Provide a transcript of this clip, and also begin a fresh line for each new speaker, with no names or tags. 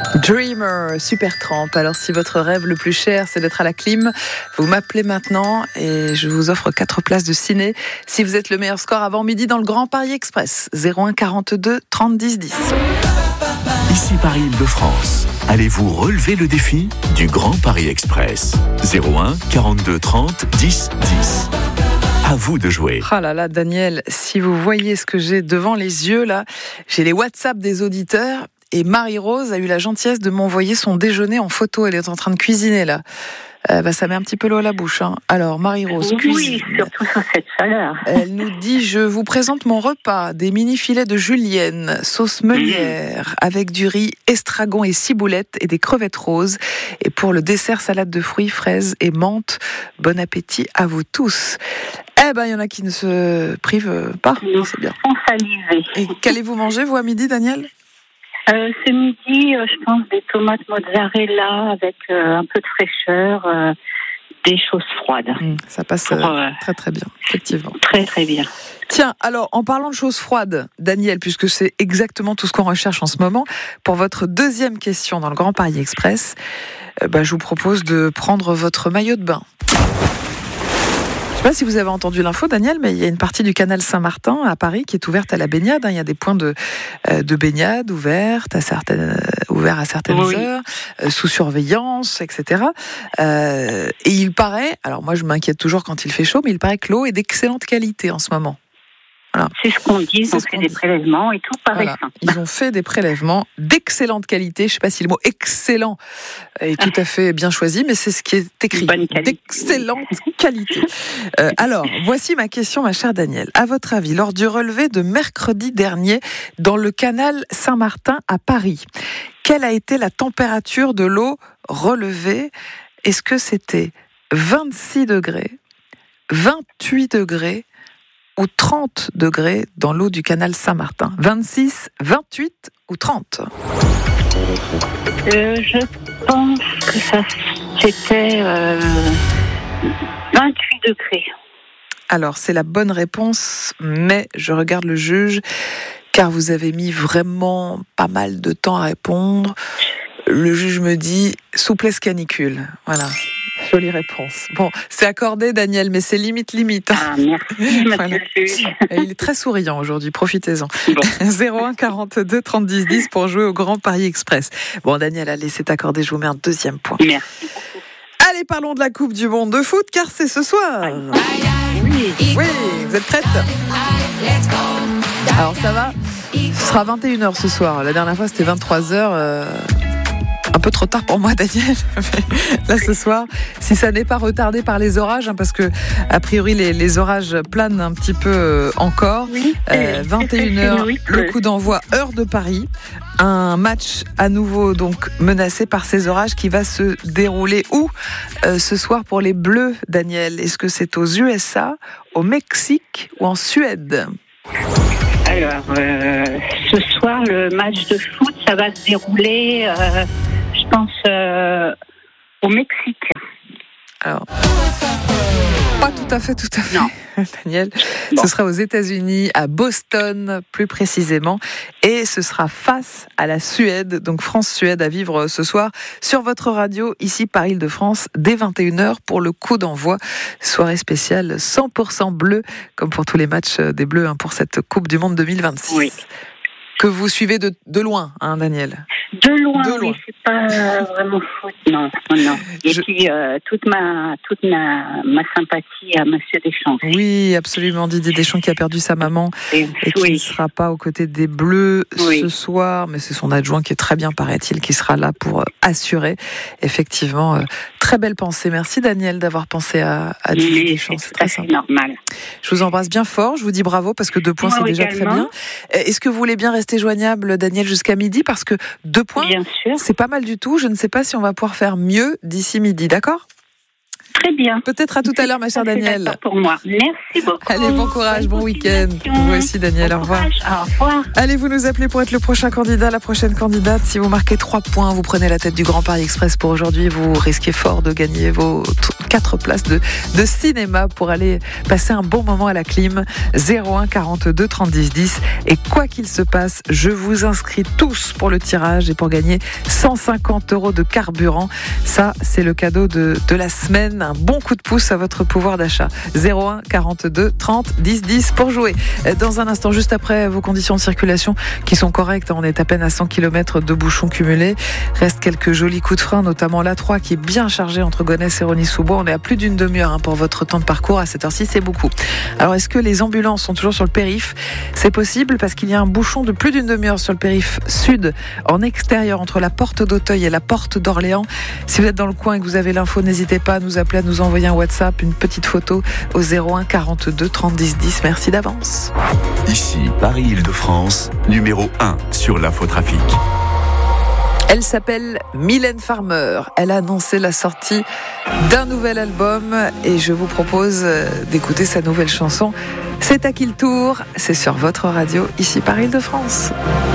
Dreamer, Supertramp. Alors si votre rêve le plus cher c'est d'être à la clim, vous m'appelez maintenant et je vous offre 4 places de ciné si vous êtes le meilleur score avant midi dans le Grand Paris Express. 01 42 30 10 10.
Ici Paris-Île-de-France. Allez-vous relever le défi du Grand Paris Express? 01 42 30 10 10. À vous de jouer.
Ah là là, Daniel, si vous voyez ce que j'ai devant les yeux là, j'ai les WhatsApp des auditeurs. Et Marie-Rose a eu la gentillesse de m'envoyer son déjeuner en photo. Elle est en train de cuisiner là. Ça met un petit peu l'eau à la bouche. Hein. Alors Marie-Rose cuisine.
Oui, surtout sur cette chaleur.
Elle nous dit: je vous présente mon repas, des mini-filets de julienne, sauce meunière, avec du riz, estragon et ciboulette et des crevettes roses. Et pour le dessert, salade de fruits, fraises et menthe. Bon appétit à vous tous. Eh ben, il y en a qui ne se privent pas. C'est bien.
On saliver.
Et qu'allez-vous manger, vous, à midi, Daniel?
Ce midi, je pense des tomates mozzarella avec un peu de fraîcheur, des choses froides.
Ça passe très très bien, effectivement.
Très très bien.
Tiens, alors en parlant de choses froides, Daniel, puisque c'est exactement tout ce qu'on recherche en ce moment, pour votre deuxième question dans le Grand Paris Express, je vous propose de prendre votre maillot de bain. Je ne sais pas si vous avez entendu l'info, Daniel, mais il y a une partie du canal Saint-Martin à Paris qui est ouverte à la baignade. Il y a des points de baignade ouverts à certaines heures, sous surveillance, etc. Et il paraît, alors moi je m'inquiète toujours quand il fait chaud, mais il paraît que l'eau est d'excellente qualité en ce moment. Voilà.
C'est ce qu'on dit, ils ont fait des prélèvements et tout paraît sain.
Ils ont fait des prélèvements d'excellente qualité. Je ne sais pas si le mot excellent est tout à fait bien choisi, mais c'est ce qui est écrit. D'excellente qualité. Alors, voici ma question, ma chère Danielle. À votre avis, lors du relevé de mercredi dernier dans le canal Saint-Martin à Paris, quelle a été la température de l'eau relevée? Est-ce que c'était 26 degrés, 28 degrés ou 30 degrés dans l'eau du canal Saint-Martin? 26, 28 ou 30?
Je pense que c'était 28 degrés.
Alors, c'est la bonne réponse, mais je regarde le juge, car vous avez mis vraiment pas mal de temps à répondre. Le juge me dit souplesse canicule. Voilà. Jolie réponse. Bon, c'est accordé, Daniel, mais c'est limite.
Ah, merci, monsieur le juge.
Il est très souriant aujourd'hui, profitez-en. Bon. 01 42 30 10 10 pour jouer au Grand Paris Express. Bon, Daniel, allez, c'est accordé, je vous mets un deuxième point.
Merci.
Allez, parlons de la Coupe du Monde de foot, car c'est ce soir. Oui, vous êtes prêtes? Alors, ça va? Ce sera 21h ce soir. La dernière fois, c'était 23h. Un peu trop tard pour moi, Daniel. Là, ce soir, si ça n'est pas retardé par les orages, parce que, a priori, les orages planent un petit peu encore. 21h, le coup d'envoi, heure de Paris. Un match à nouveau donc menacé par ces orages qui va se dérouler où ce soir pour les Bleus, Daniel? Est-ce que c'est aux USA, au Mexique ou en Suède?
Alors, ce soir, le match de foot, ça va se dérouler, je pense, au Mexique.
Alors, pas tout à fait,
non.
Daniel. Bon. Ce sera aux États-Unis, à Boston plus précisément, et ce sera face à la Suède, donc France-Suède à vivre ce soir sur votre radio, ici par Île-de-France, dès 21h pour le coup d'envoi. Soirée spéciale 100% bleu, comme pour tous les matchs des Bleus pour cette Coupe du Monde 2026.
Oui.
Que vous suivez de loin, hein, Daniel?
De loin, mais c'est pas vraiment foot, non. Et puis, toute ma sympathie à Monsieur Deschamps.
Oui, absolument, Didier Deschamps qui a perdu sa maman et qui ne sera pas aux côtés des Bleus ce soir, mais c'est son adjoint qui est très bien, paraît-il, qui sera là pour assurer. Effectivement, très belle pensée. Merci, Daniel, d'avoir pensé à Didier Deschamps.
C'est très sympa. Normal.
Je vous embrasse bien fort, je vous dis bravo, parce que 2 points, c'est déjà très bien. Est-ce que vous voulez bien rester joignable, Daniel, jusqu'à midi? Parce que 2 points, c'est pas mal du tout. Je ne sais pas si on va pouvoir faire mieux d'ici midi, d'accord?
Très bien.
Peut-être à tout à l'heure, ma chère Danielle.
Pour moi. Merci beaucoup.
Allez, bon courage, bon week-end. Vous aussi, Danielle, au revoir.
Au revoir.
Allez, vous nous appelez pour être le prochain candidat, la prochaine candidate. Si vous marquez 3 points, vous prenez la tête du Grand Paris Express pour aujourd'hui. Vous risquez fort de gagner vos 4 places de cinéma pour aller passer un bon moment à la clim. 01 42 30 10 10. Et quoi qu'il se passe, je vous inscris tous pour le tirage et pour gagner 150 € de carburant. Ça, c'est le cadeau de la semaine. Un bon coup de pouce à votre pouvoir d'achat. 01 42 30 10 10 pour jouer. Dans un instant, juste après, vos conditions de circulation qui sont correctes. On est à peine à 100 km de bouchons cumulés. Reste quelques jolis coups de frein, notamment l'A3 qui est bien chargé entre Gonesse et Rosny-sous-Bois. On est à plus d'une demi-heure pour votre temps de parcours. À cette heure-ci, c'est beaucoup. Alors, est-ce que les ambulances sont toujours sur le périph'? C'est possible parce qu'il y a un bouchon de plus d'une demi-heure sur le périph' sud, en extérieur, entre la porte d'Auteuil et la porte d'Orléans. Si vous êtes dans le coin et que vous avez l'info, n'hésitez pas à nous appeler, à nous envoyer un WhatsApp, une petite photo au 01 42 30 10 10. Merci d'avance.
Ici, Paris-Île-de-France, numéro 1 sur l'infotrafic.
Elle s'appelle Mylène Farmer. Elle a annoncé la sortie d'un nouvel album et je vous propose d'écouter sa nouvelle chanson. C'est à qui le tour? C'est sur votre radio, ici Paris-Île-de-France.